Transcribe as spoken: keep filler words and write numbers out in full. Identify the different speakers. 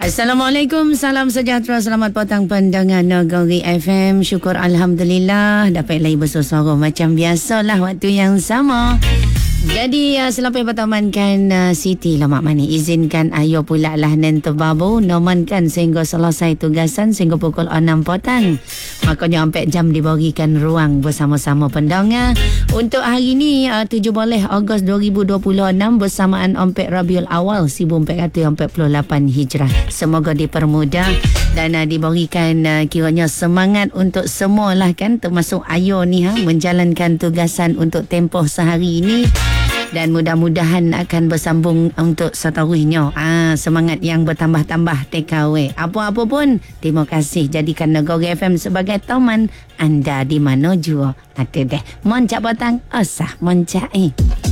Speaker 1: Assalamualaikum, salam sejahtera, selamat petang pendengar Negeri F M. Syukur Alhamdulillah dapat lagi bersuara macam biasalah waktu yang sama. Jadi uh, selapai bertamankan uh, Siti Lemak Manis, izinkan ayo pula lah nento babu nomankan sehingga selesai tugasan sehingga pukul enam petang. Makanya sampai jam diberikan ruang bersama-sama pendengar. Untuk hari ini uh, tujuh belas Ogos dua ribu dua puluh enam bersamaan Ompek Rabiul Awal seribu empat ratus empat puluh lapan Hijrah. Semoga dipermudah dan uh, diberikan uh, kiranya semangat untuk semualah kan, termasuk ayo ni ha, menjalankan tugasan untuk tempoh sehari ini. Dan mudah-mudahan akan bersambung untuk seterusnya. Ah, semangat yang bertambah-tambah take away. Apa-apa pun, terima kasih jadikan Negeri F M sebagai teman anda di mana jua. Ada deh. Moncak batang, osah moncak eh.